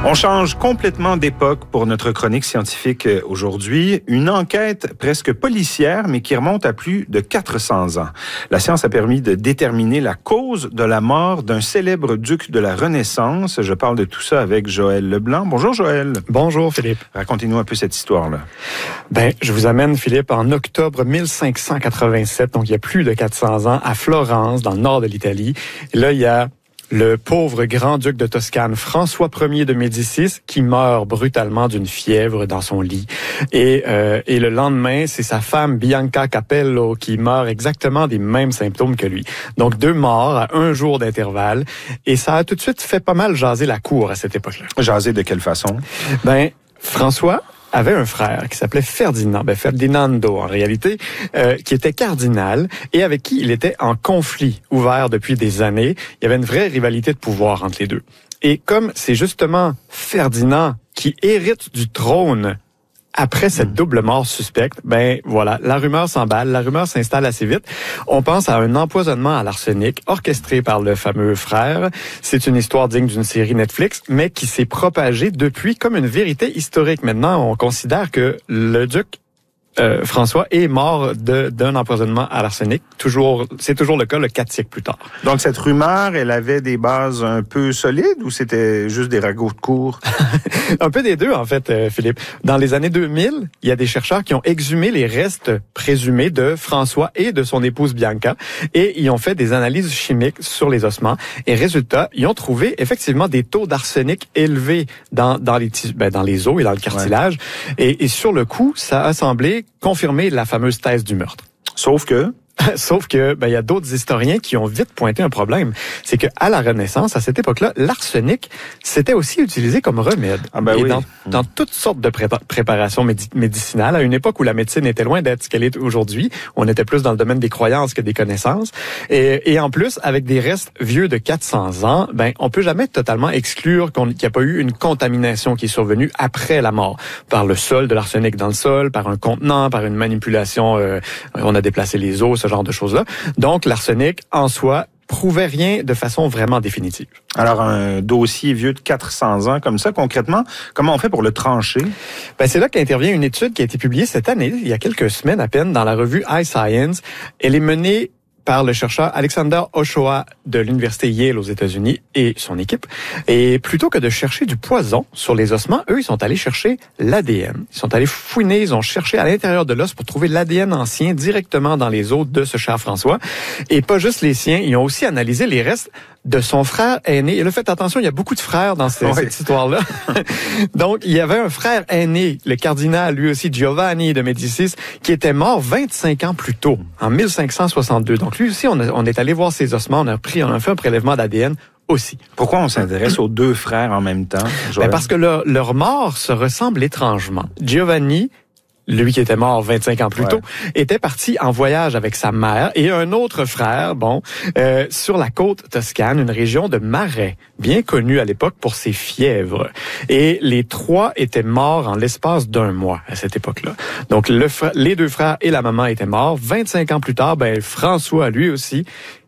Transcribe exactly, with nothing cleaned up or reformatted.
On change complètement d'époque pour notre chronique scientifique aujourd'hui. Une enquête presque policière, mais qui remonte à plus de quatre cents ans. La science a permis de déterminer la cause de la mort d'un célèbre duc de la Renaissance. Je parle de tout ça avec Joël Leblanc. Bonjour Joël. Bonjour Philippe. Racontez-nous un peu cette histoire-là. Ben, je vous amène Philippe en octobre mille cinq cent quatre-vingt-sept, donc il y a plus de quatre cents ans, à Florence, dans le nord de l'Italie. Et là, il y a le pauvre grand-duc de Toscane, François Ier de Médicis, qui meurt brutalement d'une fièvre dans son lit. Et, euh, et le lendemain, c'est sa femme Bianca Capello qui meurt exactement des mêmes symptômes que lui. Donc deux morts à un jour d'intervalle. Et ça a tout de suite fait pas mal jaser la cour à cette époque-là. Jaser de quelle façon? Ben, François avait un frère qui s'appelait Ferdinand, ben Ferdinando en réalité, euh, qui était cardinal et avec qui il était en conflit ouvert depuis des années. Il y avait une vraie rivalité de pouvoir entre les deux. Et comme c'est justement Ferdinand qui hérite du trône après cette double mort suspecte, ben voilà, la rumeur s'emballe, la rumeur s'installe assez vite. On pense à un empoisonnement à l'arsenic orchestré par le fameux frère. C'est une histoire digne d'une série Netflix, mais qui s'est propagée depuis comme une vérité historique. Maintenant, on considère que le duc Euh, François est mort de, d'un empoisonnement à l'arsenic. Toujours, c'est toujours le cas, le quatre siècles plus tard. Donc, cette rumeur, elle avait des bases un peu solides ou c'était juste des ragots de cour? Un peu des deux, en fait, euh, Philippe. Dans les années deux mille, il y a des chercheurs qui ont exhumé les restes présumés de François et de son épouse Bianca et ils ont fait des analyses chimiques sur les ossements. Et résultat, ils ont trouvé effectivement des taux d'arsenic élevés dans, dans, les, ben, dans les os et dans le cartilage. Ouais. Et, et sur le coup, ça a semblé confirmer la fameuse thèse du meurtre. Sauf que... Sauf que ben il y a d'autres historiens qui ont vite pointé un problème, c'est que à la Renaissance, à cette époque-là, l'arsenic c'était aussi utilisé comme remède. Ah ben et oui. dans, dans toutes sortes de pré- préparations médi- médicinales, à une époque où la médecine était loin d'être ce qu'elle est aujourd'hui, on était plus dans le domaine des croyances que des connaissances. Et, et en plus, avec des restes vieux de quatre cents ans, ben on peut jamais totalement exclure qu'on, qu'il n'y a pas eu une contamination qui est survenue après la mort, par le sol, de l'arsenic dans le sol, par un contenant, par une manipulation, euh, on a déplacé les os, ce genre de choses-là. Donc, l'arsenic, en soi, prouvait rien de façon vraiment définitive. Alors, un dossier vieux de quatre cents ans comme ça, concrètement, comment on fait pour le trancher? Ben, c'est là qu'intervient une étude qui a été publiée cette année, il y a quelques semaines à peine, dans la revue iScience. Elle est menée par le chercheur Alexander Ochoa de l'université Yale aux États-Unis et son équipe. Et plutôt que de chercher du poison sur les ossements, eux, ils sont allés chercher l'A D N. Ils sont allés fouiner, ils ont cherché à l'intérieur de l'os pour trouver l'A D N ancien directement dans les os de ce cher François. Et pas juste les siens, ils ont aussi analysé les restes de son frère aîné. Et là, faites attention, il y a beaucoup de frères dans cette, oui. cette histoire-là. Donc, il y avait un frère aîné, le cardinal, lui aussi, Giovanni de Médicis, qui était mort vingt-cinq ans plus tôt, en mille cinq cent soixante-deux. Donc, lui aussi, on, a, on est allé voir ses ossements, on a pris, on a fait un prélèvement d'A D N aussi. Pourquoi on s'intéresse aux deux frères en même temps, Joël? Ben parce que leur, leur mort se ressemble étrangement. Giovanni, lui qui était mort vingt-cinq ans plus ouais. tôt, était parti en voyage avec sa mère et un autre frère, bon, euh, sur la côte toscane, une région de marais, bien connue à l'époque pour ses fièvres. Et les trois étaient morts en l'espace d'un mois à cette époque-là. Donc, le, les deux frères et la maman étaient morts. vingt-cinq ans plus tard, ben François, lui aussi,